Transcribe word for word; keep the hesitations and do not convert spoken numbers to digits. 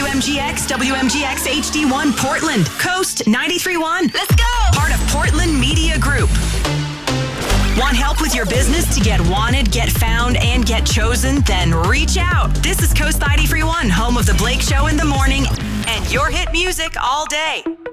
W M G X, W M G X H D one Portland, Coast ninety-three point one. Let's go! Part of Portland Media Group. Want help with your business to get wanted, get found, and get chosen? Then reach out. This is Coast ninety-three point one, home of The Blake Show in the morning and your hit music all day.